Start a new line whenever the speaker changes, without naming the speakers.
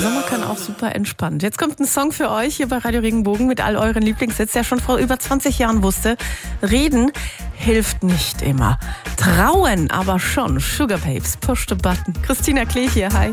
Sommer kann auch super entspannt. Jetzt kommt ein Song für euch hier bei Radio Regenbogen mit all euren Lieblingshits, der schon vor über 20 Jahren wusste. Reden hilft nicht immer. Trauen aber schon. Sugar Babes, push the button. Christina Klee hier, hi.